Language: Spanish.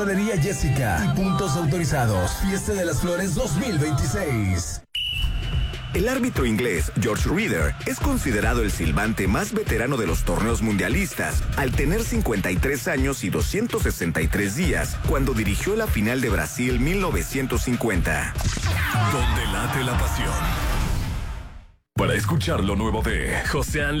Florería Jessica y puntos autorizados. Fiesta de las Flores 2026. El árbitro inglés George Reader es considerado el silbante más veterano de los torneos mundialistas, al tener 53 años y 263 días, cuando dirigió la final de Brasil 1950. Donde late la pasión. Para escuchar lo nuevo de José Ángel